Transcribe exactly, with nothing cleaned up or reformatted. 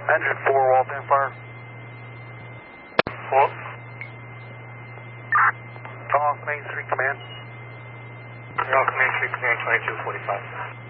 Engine four, Walton Fire. Four. Off Main Street Command. Off Main Street Command twenty-two forty-five.